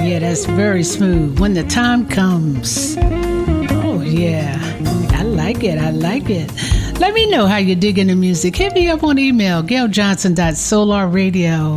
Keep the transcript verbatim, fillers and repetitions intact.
yeah, that's very smooth. When the time comes. Oh, yeah. I like it. I like it. Let me know how you're digging the music. Hit me up on email, gail johnson dot solar radio